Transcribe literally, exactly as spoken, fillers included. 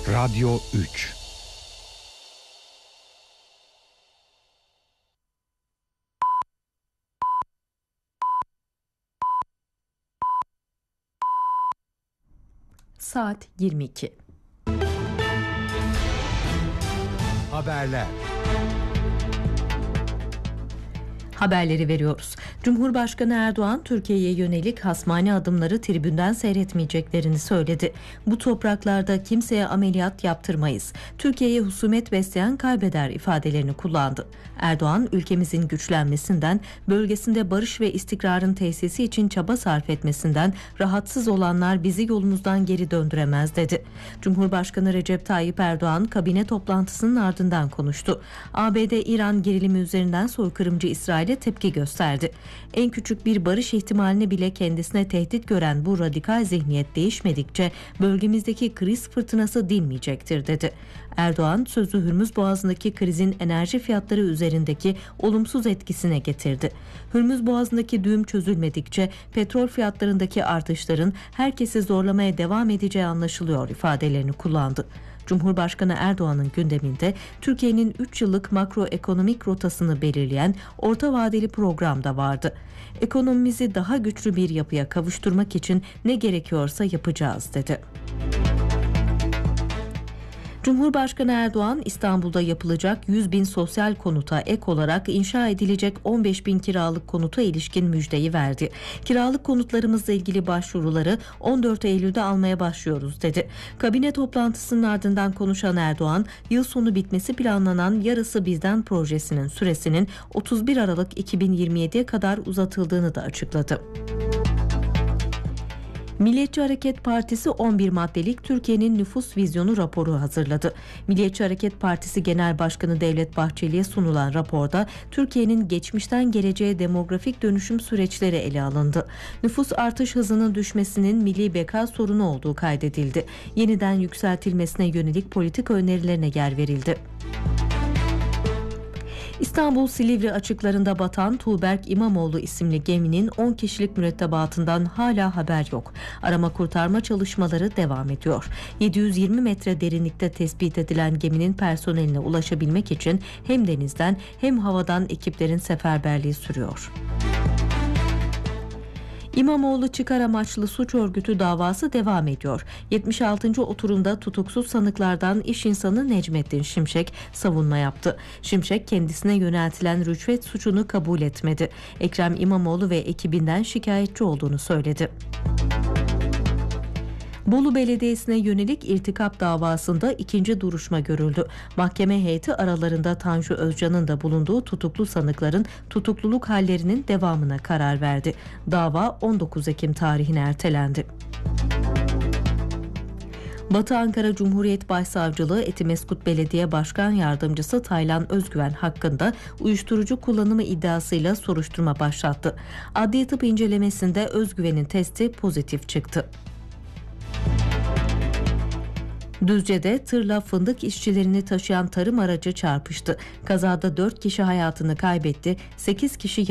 Radyo üç. Saat yirmi iki. Haberler. Haberleri veriyoruz. Cumhurbaşkanı Erdoğan, Türkiye'ye yönelik hasmane adımları tribünden seyretmeyeceklerini söyledi. Bu topraklarda kimseye ameliyat yaptırmayız. Türkiye'ye husumet besleyen kaybeder ifadelerini kullandı. Erdoğan, ülkemizin güçlenmesinden, bölgesinde barış ve istikrarın tesisi için çaba sarf etmesinden rahatsız olanlar bizi yolumuzdan geri döndüremez dedi. Cumhurbaşkanı Recep Tayyip Erdoğan, kabine toplantısının ardından konuştu. A B D-İran gerilimi üzerinden soykırımcı İsrail'e tepki gösterdi. En küçük bir barış ihtimalini bile kendisine tehdit gören bu radikal zihniyet değişmedikçe bölgemizdeki kriz fırtınası dinmeyecektir dedi. Erdoğan, sözü Hürmüz Boğazı'ndaki krizin enerji fiyatları üzerindeki olumsuz etkisine getirdi. Hürmüz Boğazı'ndaki düğüm çözülmedikçe petrol fiyatlarındaki artışların herkesi zorlamaya devam edeceği anlaşılıyor ifadelerini kullandı. Cumhurbaşkanı Erdoğan'ın gündeminde Türkiye'nin üç yıllık makroekonomik rotasını belirleyen orta vadeli program da vardı. Ekonomimizi daha güçlü bir yapıya kavuşturmak için ne gerekiyorsa yapacağız dedi. Cumhurbaşkanı Erdoğan, İstanbul'da yapılacak yüz bin sosyal konuta ek olarak inşa edilecek on beş bin kiralık konuta ilişkin müjdeyi verdi. Kiralık konutlarımızla ilgili başvuruları on dört Eylül'de almaya başlıyoruz dedi. Kabine toplantısının ardından konuşan Erdoğan, yıl sonu bitmesi planlanan Yarısı Bizden projesinin süresinin otuz bir Aralık iki bin yirmi yediye kadar uzatıldığını da açıkladı. Milliyetçi Hareket Partisi on bir maddelik Türkiye'nin nüfus vizyonu raporu hazırladı. Milliyetçi Hareket Partisi Genel Başkanı Devlet Bahçeli'ye sunulan raporda Türkiye'nin geçmişten geleceğe demografik dönüşüm süreçleri ele alındı. Nüfus artış hızının düşmesinin milli beka sorunu olduğu kaydedildi. Yeniden yükseltilmesine yönelik politika önerilerine yer verildi. İstanbul Silivri açıklarında batan Tuğberk İmamoğlu isimli geminin on kişilik mürettebatından hala haber yok. Arama kurtarma çalışmaları devam ediyor. yedi yüz yirmi metre derinlikte tespit edilen geminin personeline ulaşabilmek için hem denizden hem havadan ekiplerin seferberliği sürüyor. İmamoğlu çıkar amaçlı suç örgütü davası devam ediyor. yetmiş altıncı oturumda tutuksuz sanıklardan iş insanı Necmettin Şimşek savunma yaptı. Şimşek kendisine yöneltilen rüşvet suçunu kabul etmedi. Ekrem İmamoğlu ve ekibinden şikayetçi olduğunu söyledi. Bolu Belediyesi'ne yönelik irtikap davasında ikinci duruşma görüldü. Mahkeme heyeti aralarında Tanju Özcan'ın da bulunduğu tutuklu sanıkların tutukluluk hallerinin devamına karar verdi. Dava on dokuz Ekim tarihine ertelendi. Batı Ankara Cumhuriyet Başsavcılığı Etimeskut Belediye Başkan Yardımcısı Taylan Özgüven hakkında uyuşturucu kullanımı iddiasıyla soruşturma başlattı. Adli tıp incelemesinde Özgüven'in testi pozitif çıktı. Düzce'de tırla fındık işçilerini taşıyan tarım aracı çarpıştı. Kazada dört kişi hayatını kaybetti, sekiz kişi